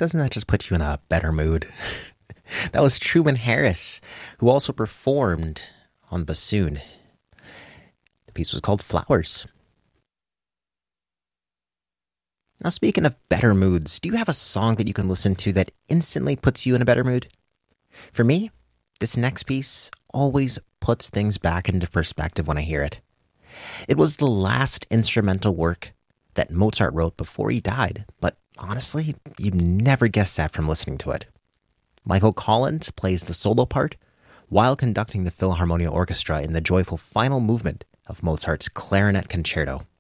doesn't that just put you in a better mood? That was Truman Harris, who also performed on bassoon. The piece was called Flowers. Now, speaking of better moods, do you have a song that you can listen to that instantly puts you in a better mood? For me, this next piece always puts things back into perspective when I hear it. It was the last instrumental work that Mozart wrote before he died, but honestly, you'd never guess that from listening to it. Michael Collins plays the solo part while conducting the Philharmonia Orchestra in the joyful final movement of Mozart's Clarinet Concerto.